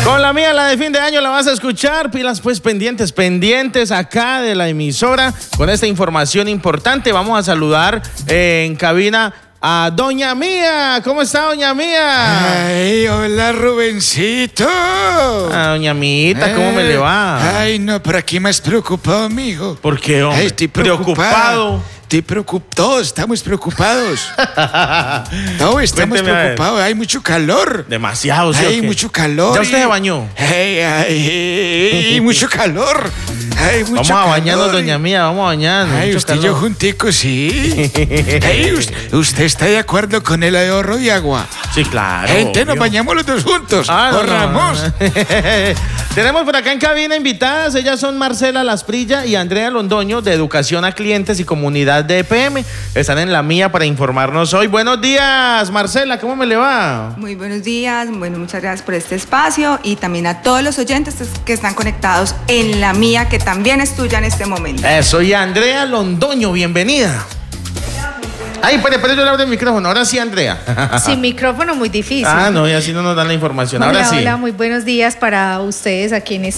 Con la mía, la de fin de año, la vas a escuchar. Pilas pues pendientes acá de la emisora con esta información importante. Vamos a saludar en cabina a Doña Mía. ¿Cómo está, Doña Mía? Ay, hola, Rubencito. Doña Mita, ¿cómo me le va? Ay, no, por aquí más preocupado, amigo. ¿Por qué, hombre? Ay, estoy preocupado. Todos estamos preocupados. Todos estamos preocupados. Hay mucho calor. Demasiado, ¿sí? Hay mucho calor. ¿Ya usted se bañó? Ay, mucho calor. Ay, mucho vamos a bañarnos, Doña Mía, vamos a bañarnos. Ay, usted y yo junticos, sí. Ay, ¿usted está de acuerdo con el ahorro de agua? Sí, claro. Gente, nos bañamos los dos juntos. Ahorramos. Tenemos por acá en cabina invitadas. Ellas son Marcela Lasprilla y Andrea Londoño, de Educación a Clientes y Comunidad de EPM. Están en la mía para informarnos hoy. Buenos días, Marcela, ¿cómo me le va? Muy buenos días. Bueno, muchas gracias por este espacio y también a todos los oyentes que están conectados en la mía, que también es tuya en este momento. Soy Andrea Londoño, bienvenida. Ay, pero yo le abro el micrófono. Ahora sí, Andrea. Sin micrófono, muy difícil. No, y así no nos dan la información. Hola, Ahora sí. Hola, muy buenos días para ustedes, a quienes